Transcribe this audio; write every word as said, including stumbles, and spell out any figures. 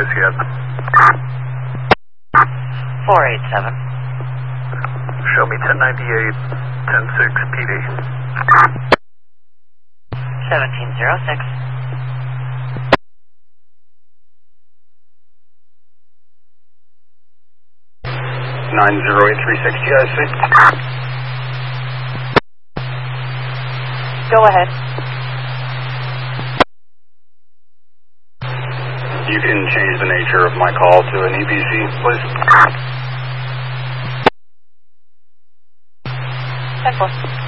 S yet? four eight seven. Show me ten ninety-eight, ten six P D. seventeen oh six. nine zero eight three six G I C. Go ahead. You can change the nature of my call to an E P C, please. ten four.